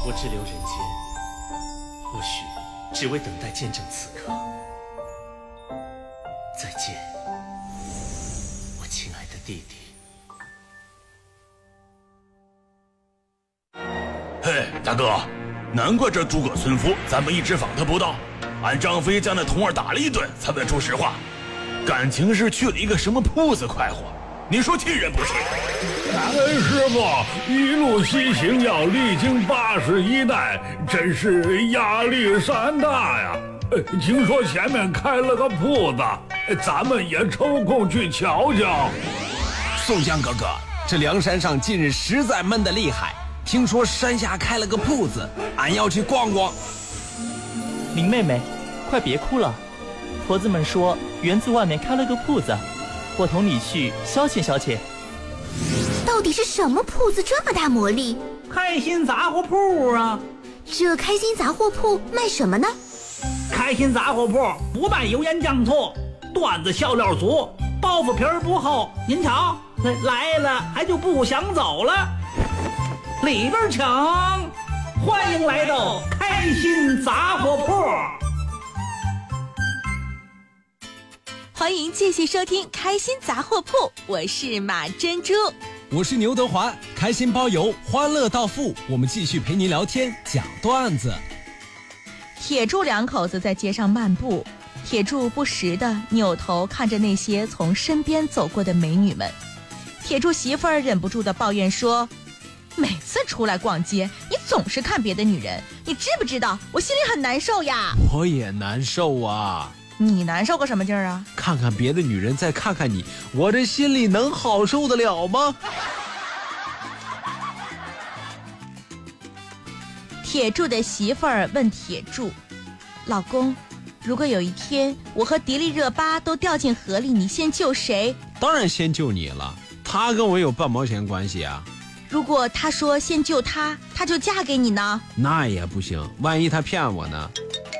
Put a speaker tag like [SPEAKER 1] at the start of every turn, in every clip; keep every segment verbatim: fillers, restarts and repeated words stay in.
[SPEAKER 1] 我滞留人间，或许只为等待见证此刻。再见，我亲爱的弟弟。
[SPEAKER 2] 嘿，大哥，难怪这诸葛村夫咱们一直访他不到，俺张飞将那童儿打了一顿才问出实话，感情是去了一个什么铺子快活，你说气人不气？
[SPEAKER 3] 感恩师傅一路西行要历经八十一代，真是压力山大呀！呃，听说前面开了个铺子，咱们也抽空去瞧瞧。
[SPEAKER 4] 宋江哥哥，这梁山上近日实在闷得厉害，听说山下开了个铺子，俺要去逛逛。
[SPEAKER 5] 林妹妹，快别哭了，婆子们说园子外面开了个铺子，我同你去消遣消遣。
[SPEAKER 6] 到底是什么铺子这么大魔力？
[SPEAKER 7] 开心杂货铺啊！
[SPEAKER 6] 这开心杂货铺卖什么呢？
[SPEAKER 7] 开心杂货铺不卖油盐酱醋，段子笑料足，包袱皮儿不厚。您瞧，来了还就不想走了。里边请，欢迎来到开心杂货铺。
[SPEAKER 8] 欢迎继续收听开心杂货铺，我是马珍珠，
[SPEAKER 4] 我是牛德华，开心包邮，欢乐到付，我们继续陪您聊天讲段子。
[SPEAKER 8] 铁柱两口子在街上漫步，铁柱不时地扭头看着那些从身边走过的美女们。铁柱媳妇儿忍不住地抱怨说，每次出来逛街你总是看别的女人，你知不知道我心里很难受呀？
[SPEAKER 4] 我也难受啊。
[SPEAKER 8] 你难受个什么劲儿啊？
[SPEAKER 4] 看看别的女人再看看你，我这心里能好受得了吗？
[SPEAKER 8] 铁柱的媳妇儿问铁柱，老公，如果有一天我和迪丽热巴都掉进河里，你先救谁？
[SPEAKER 4] 当然先救你了，他跟我有半毛钱关系啊。
[SPEAKER 8] 如果他说先救他，他就嫁给你呢？
[SPEAKER 4] 那也不行，万一他骗我呢？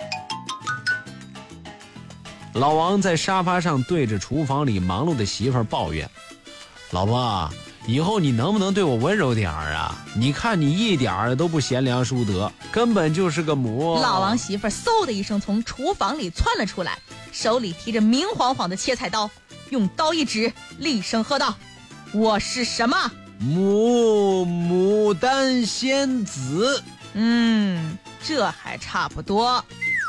[SPEAKER 4] 老王在沙发上对着厨房里忙碌的媳妇儿抱怨，老婆，以后你能不能对我温柔点儿啊？你看你一点儿都不贤良淑德，根本就是个魔。
[SPEAKER 8] 老王媳妇儿嗖的一声从厨房里窜了出来，手里提着明晃晃的切菜刀，用刀一指，厉声喝道，我是什么？
[SPEAKER 4] 牡牡丹仙子。
[SPEAKER 8] 嗯，这还差不多。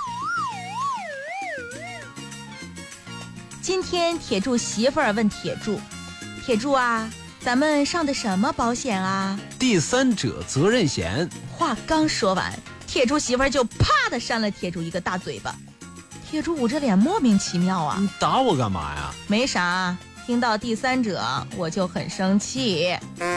[SPEAKER 8] 今天铁柱媳妇儿问铁柱，铁柱啊，咱们上的什么保险啊？
[SPEAKER 4] 第三者责任险。
[SPEAKER 8] 话刚说完，铁柱媳妇儿就啪的扇了铁柱一个大嘴巴。铁柱捂着脸莫名其妙啊，
[SPEAKER 4] 你打我干嘛呀？
[SPEAKER 8] 没啥，听到第三者我就很生气。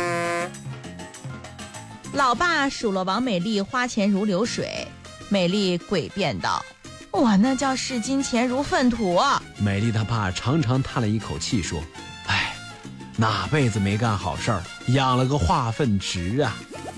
[SPEAKER 8] 老爸数落王美丽花钱如流水，美丽诡辩道，我那叫视金钱如粪土啊。
[SPEAKER 4] 美丽她爸长长叹了一口气说，哎，哪辈子没干好事儿，养了个化粪池啊。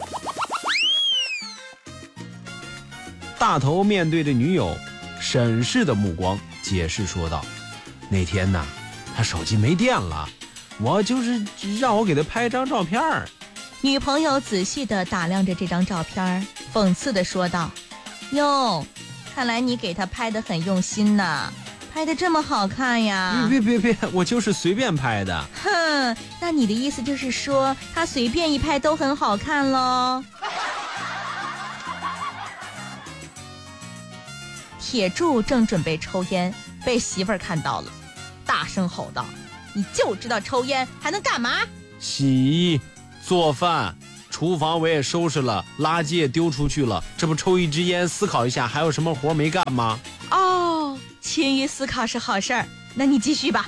[SPEAKER 4] 大头面对着女友审视的目光解释说道，那天呢他手机没电了，我就是让我给他拍张照片。
[SPEAKER 8] 女朋友仔细地打量着这张照片，讽刺地说道，哟，看来你给他拍得很用心呐，拍得这么好看呀。
[SPEAKER 4] 别别别，我就是随便拍的。
[SPEAKER 8] 哼，那你的意思就是说他随便一拍都很好看咯？铁柱正准备抽烟，被媳妇儿看到了，大声吼道，你就知道抽烟还能干嘛？
[SPEAKER 4] 洗衣做饭，厨房我也收拾了，垃圾也丢出去了，这不抽一支烟思考一下还有什么活没干吗？
[SPEAKER 8] 哦，勤于思考是好事儿，那你继续吧。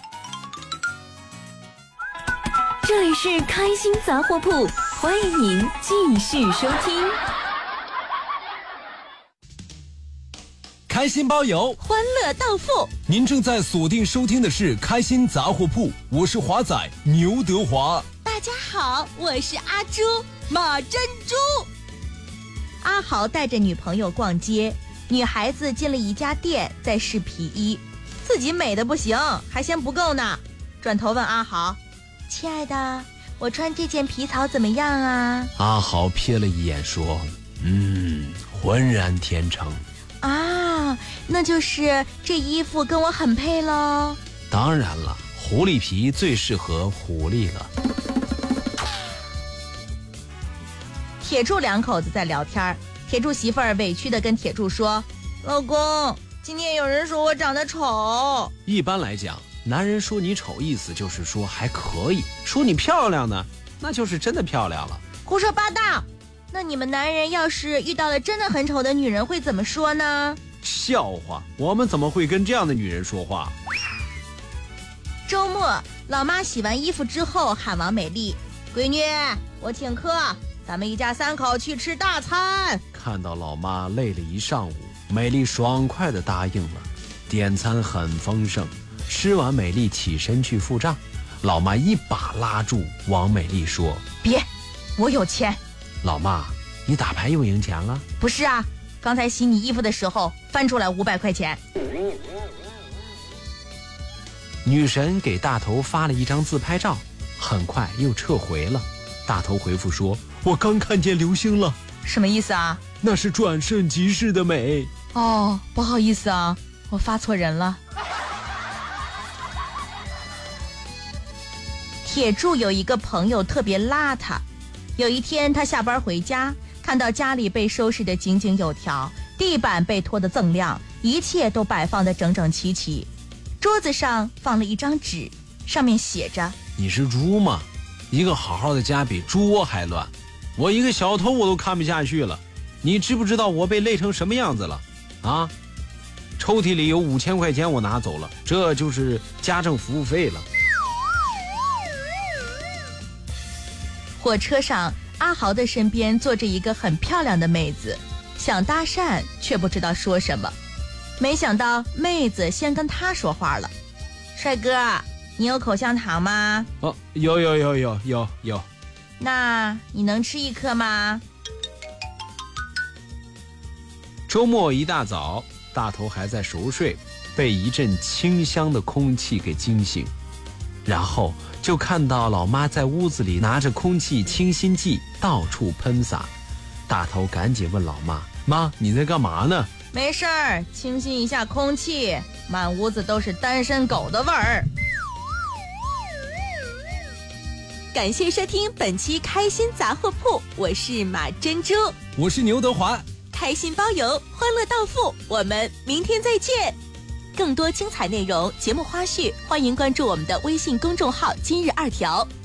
[SPEAKER 6] 这里是开心杂货铺，欢迎您继续收听。
[SPEAKER 4] 开心包邮，
[SPEAKER 8] 欢乐到付。
[SPEAKER 4] 您正在锁定收听的是开心杂货铺，我是华仔牛德华。
[SPEAKER 8] 大家好，我是阿朱马珍珠。阿豪带着女朋友逛街，女孩子进了一家店在试皮衣，自己美的不行，还嫌不够呢，转头问阿豪，亲爱的，我穿这件皮草怎么样啊？
[SPEAKER 4] 阿豪瞥了一眼说， 嗯，浑然天成。
[SPEAKER 8] 啊，那就是这衣服跟我很配喽。
[SPEAKER 4] 当然了，狐狸皮最适合狐狸了。
[SPEAKER 8] 铁柱两口子在聊天，铁柱媳妇儿委屈地跟铁柱说：“老公，今天有人说我长得丑。”
[SPEAKER 4] 一般来讲，男人说你丑，意思就是说还可以；说你漂亮呢，那就是真的漂亮了。
[SPEAKER 8] 胡说八道！那你们男人要是遇到了真的很丑的女人，会怎么说呢？
[SPEAKER 4] 笑话，我们怎么会跟这样的女人说话？
[SPEAKER 8] 周末，老妈洗完衣服之后喊王美丽：“闺女，我请客，咱们一家三口去吃大餐。”
[SPEAKER 4] 看到老妈累了一上午，美丽爽快地答应了。点餐很丰盛，吃完美丽起身去付账，老妈一把拉住王美丽说：“
[SPEAKER 8] 别，我有钱。”
[SPEAKER 4] 老妈，你打牌又赢钱了？
[SPEAKER 8] 不是啊，刚才洗你衣服的时候翻出来五百块钱。
[SPEAKER 4] 女神给大头发了一张自拍照，很快又撤回了。大头回复说：“我刚看见流星了。”
[SPEAKER 8] 什么意思啊？
[SPEAKER 4] 那是转瞬即逝的美。
[SPEAKER 8] 哦，不好意思啊，我发错人了。铁柱有一个朋友特别邋遢，有一天他下班回家，看到家里被收拾得井井有条，地板被拖得锃亮，一切都摆放得整整齐齐。桌子上放了一张纸，上面写着：“
[SPEAKER 4] 你是猪吗？一个好好的家比猪窝还乱，我一个小偷我都看不下去了。你知不知道我被累成什么样子了？啊？抽屉里有五千块钱我拿走了，这就是家政服务费了。”
[SPEAKER 8] 火车上，阿豪的身边坐着一个很漂亮的妹子，想搭讪却不知道说什么。没想到妹子先跟他说话了：“帅哥，你有口香糖吗？”“
[SPEAKER 4] 哦，有有有有有有。”“
[SPEAKER 8] 那你能吃一颗吗？”
[SPEAKER 4] 周末一大早，大头还在熟睡，被一阵清香的空气给惊醒，然后就看到老妈在屋子里拿着空气清新剂到处喷洒。大头赶紧问老妈：“妈，你在干嘛呢？”“
[SPEAKER 8] 没事儿，清新一下空气，满屋子都是单身狗的味儿。”
[SPEAKER 6] 感谢收听本期开心杂货铺，我是马珍珠，
[SPEAKER 4] 我是牛德华，
[SPEAKER 6] 开心包邮，欢乐到付，我们明天再见。更多精彩内容、节目花絮，欢迎关注我们的微信公众号“今日二条”。